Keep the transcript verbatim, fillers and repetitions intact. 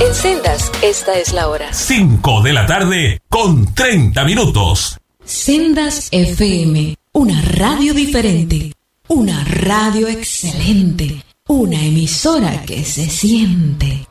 En Sendas, esta es la hora. cinco de la tarde con treinta minutos. Sendas F M, una radio diferente, una radio excelente, una emisora que se siente.